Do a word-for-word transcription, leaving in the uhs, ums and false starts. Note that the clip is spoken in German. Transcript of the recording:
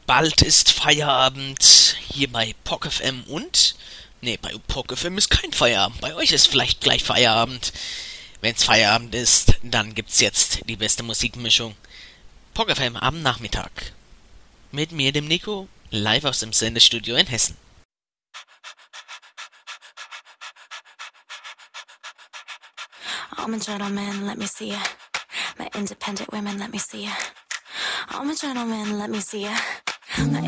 Bald ist Feierabend hier bei P O C F M und... Nee, bei P O C F M ist kein Feierabend. Bei euch ist vielleicht gleich Feierabend. Wenn's Feierabend ist, dann gibt's jetzt die beste Musikmischung. P O C F M am Nachmittag. Mit mir, dem Nico, live aus dem Sendestudio in Hessen. I'm a gentleman, let me see ya. My independent women, let me see ya. I'm a gentleman, let me see ya. My